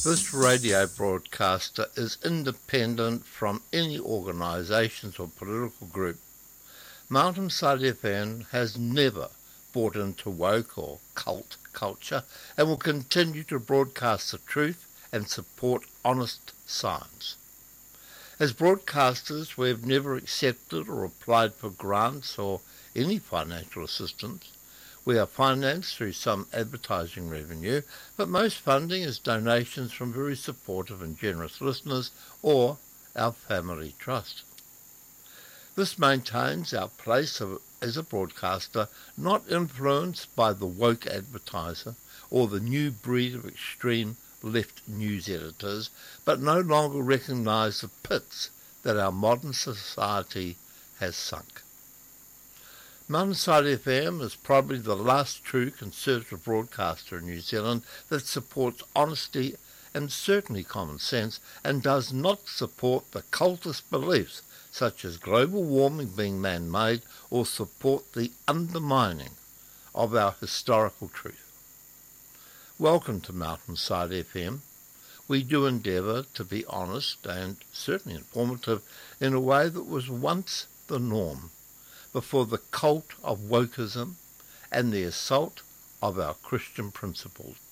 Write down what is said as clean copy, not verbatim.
This radio broadcaster is independent from any organisations or political group. Mountainside FM has never bought into woke or cult culture and will continue to broadcast the truth and support honest science. As broadcasters, we have never accepted or applied for grants or any financial assistance. We are financed through some advertising revenue, but most funding is donations from very supportive and generous listeners or our family trust. This maintains our place as a broadcaster, not influenced by the woke advertiser or the new breed of extreme left news editors, but no longer recognise the pits that our modern society has sunk. Mountainside FM is probably the last true conservative broadcaster in New Zealand that supports honesty and certainly common sense and does not support the cultist beliefs such as global warming being man-made or support the undermining of our historical truth. Welcome to Mountainside FM. We do endeavour to be honest and certainly informative in a way that was once the norm before the cult of wokeism and the assault of our Christian principles.